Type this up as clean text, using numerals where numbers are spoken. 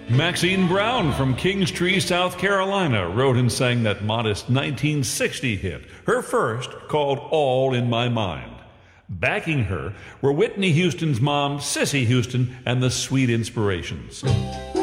Maxine Brown from Kingstree, South Carolina, wrote and sang that modest 1960 hit, her first, called All in My Mind. Backing her were Whitney Houston's mom, Cissy Houston, and the Sweet Inspirations.